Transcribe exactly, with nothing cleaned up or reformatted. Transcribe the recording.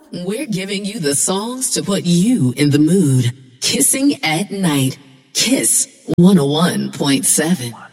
We're giving you the songs to put you in the mood. Kissing at Night. Kiss one oh one point seven.